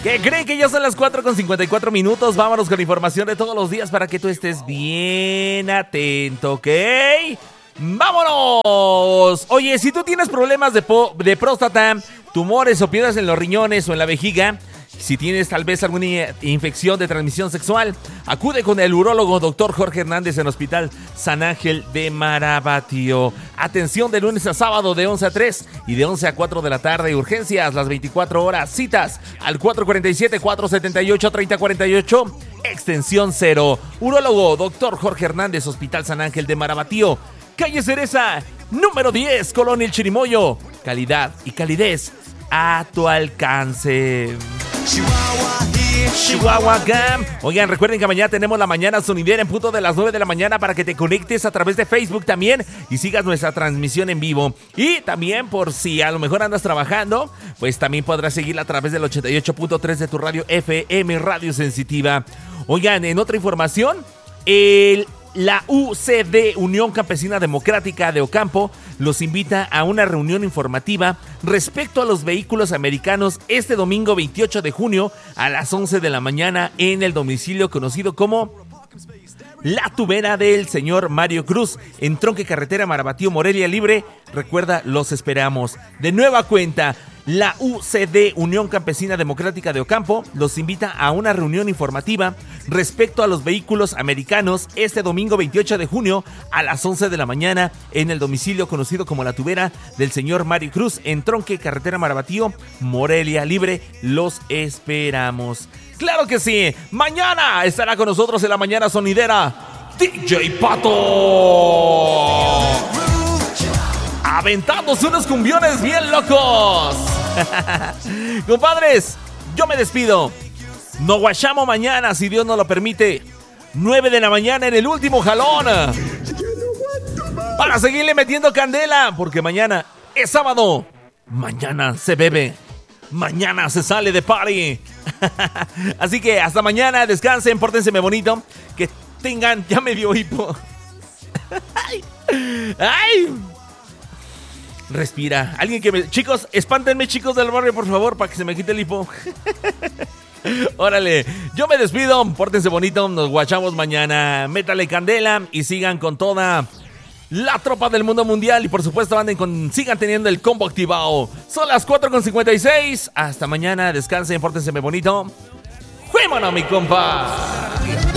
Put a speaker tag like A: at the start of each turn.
A: ¿Qué creen que ya son las 4:54? Vámonos con información de todos los días para que tú estés bien atento, ¿ok? ¡Vámonos! Oye, si tú tienes problemas de próstata, tumores o piedras en los riñones o en la vejiga, si tienes tal vez alguna infección de transmisión sexual, acude con el urólogo Dr. Jorge Hernández en Hospital San Ángel de Marabatío. Atención de lunes a sábado de 11 a 3 y de 11 a 4 de la tarde. Urgencias las 24 horas. Citas al 447-478-3048, extensión 0. Urólogo Dr. Jorge Hernández, Hospital San Ángel de Marabatío. Calle Cereza, número 10, Colonia El Chirimoyo. Calidad y calidez a tu alcance. Chihuahua Gam. Oigan, recuerden que mañana tenemos la mañana sonidera en punto de las 9 de la mañana para que te conectes a través de Facebook también y sigas nuestra transmisión en vivo. Y también, por si a lo mejor andas trabajando, pues también podrás seguirla a través del 88.3 de tu radio FM Radio Sensitiva. Oigan, en otra información, la UCD, Unión Campesina Democrática de Ocampo, los invita a una reunión informativa respecto a los vehículos americanos este domingo 28 de junio a las 11 de la mañana en el domicilio conocido como La Tubera del señor Mario Cruz, en Tronque Carretera Marabatío, Morelia Libre. Recuerda, los esperamos. De nueva cuenta, la UCD, Unión Campesina Democrática de Ocampo, los invita a una reunión informativa respecto a los vehículos americanos este domingo 28 de junio a las 11 de la mañana en el domicilio conocido como La Tubera del señor Mario Cruz, en Tronque Carretera Marabatío, Morelia Libre. Los esperamos. ¡Claro que sí! Mañana estará con nosotros en la mañana sonidera DJ Pato, aventándose unos cumbiones bien locos. Compadres, yo me despido. Nos guachamos mañana, si Dios nos lo permite, 9 de la mañana en el último jalón, para seguirle metiendo candela, porque mañana es sábado. Mañana se bebe, mañana se sale de party. Así que hasta mañana, descansen, pórtense bonito, que tengan, ya me dio hipo. ¡Ay! Respira. Alguien que me... Chicos, espántenme, chicos del barrio, por favor, para que se me quite el hipo. Órale, yo me despido, pórtense bonito, nos guachamos mañana. Métale candela y sigan con toda la tropa del mundo mundial. Y por supuesto, sigan teniendo el combo activado. Son las 4:56. Hasta mañana, descansen, pórtense bonito. ¡Fuémonos, mi compa!